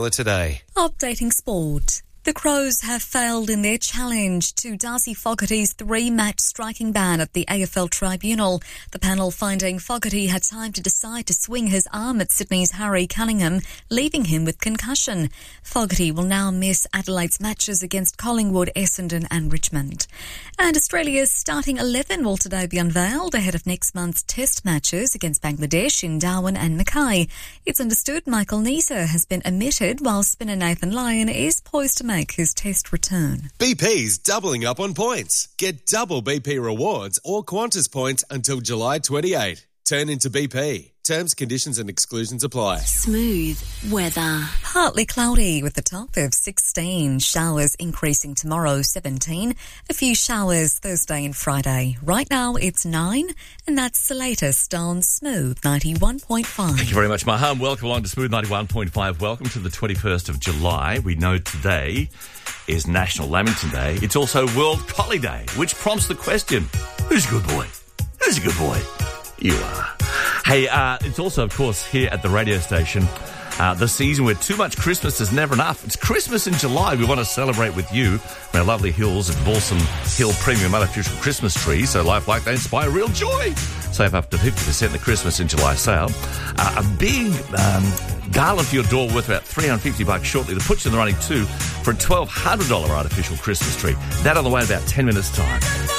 Today. Updating sport. The Crows have failed in their challenge to Darcy Fogarty's 3-match striking ban at the AFL Tribunal. The panel finding Fogarty had time to decide to swing his arm at Sydney's Harry Cunningham, leaving him with concussion. Fogarty will now miss Adelaide's matches against Collingwood, Essendon and Richmond. And Australia's starting 11 will today be unveiled ahead of next month's test matches against Bangladesh in Darwin and Mackay. It's understood Michael Neser has been omitted while spinner Nathan Lyon is poised to make his test return. BP's doubling up on points. Get double BP rewards or Qantas points until July 28. Turn into BP. Terms, conditions and exclusions apply. Smooth weather. Partly cloudy with a top of 16. Showers increasing tomorrow, 17. A few showers Thursday and Friday. Right now it's 9, and that's the latest on Smooth 91.5. Thank you very much, Maham. Welcome along to Smooth 91.5. Welcome to the 21st of July. We know today is National Lamington Day. It's also World Collie Day, which prompts the question, who's a good boy? Who's a good boy? You are. Hey, it's also, of course, here at the radio station, the season where too much Christmas is never enough. It's Christmas in July. We want to celebrate with you from our lovely hills at Balsam Hill Premium Artificial Christmas Trees, so life like they inspire real joy. Save up to 50% in the Christmas in July sale. A big garland for your door worth about $350 shortly to put you in the running too for a $1,200 artificial Christmas tree. That on the way in about 10 minutes' time.